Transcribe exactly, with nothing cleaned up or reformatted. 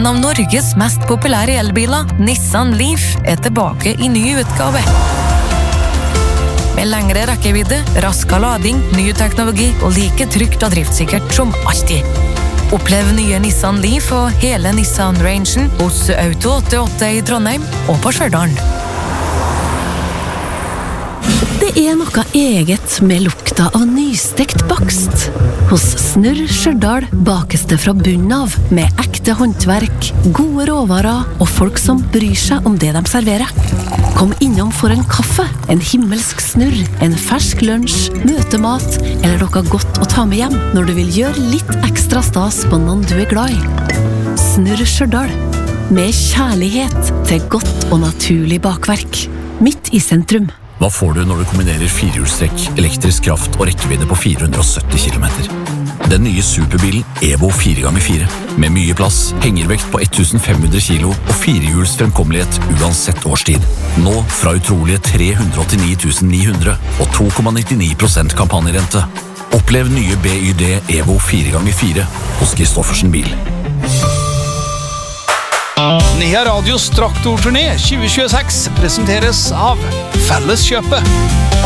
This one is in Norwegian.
En av Norges mest populære elbiler, Nissan Leaf, er tilbake i ny utgave. Med lengre rekkevidde, raskere lading, ny teknologi og like trygt og driftssikkert som alltid. Opplev nye Nissan Leaf og hele Nissan-rangen hos Auto åttiåtte i Trondheim og på Stjørdal. Det er noe eget med lukta av nystekt bakst. Hos Snurr Stjørdal bakes det fra bunnen av, med ekte håndverk, gode råvarer og folk som bryr seg om det de serverer. Kom innom for en kaffe, en himmelsk snurr, en fersk lunsj, møtemat eller noe godt å ta med hjem når du vil gjøre litt ekstra stas på noen du er glad i. Snurr Stjørdal, med kjærlighet til godt og naturlig bakverk. Midt i sentrum. Hva får du når du kombinerer firehjulstrekk, elektrisk kraft og rekkevidde på fire hundre og sytti kilometer? Den nye superbilen Evo fire ganger fire. Med mye plass, hengervekt på tusen fem hundre kilo og firehjuls fremkommelighet uansett årstid. Nå fra utrolige tre hundre og åttini tusen ni hundre og to komma nittini prosent kampanjerente. Opplev nye B Y D Evo fire ganger fire hos Kristoffersen Bil. Nea Radios traktorturné tjue tjueseks presenteres av Felleskjøpet.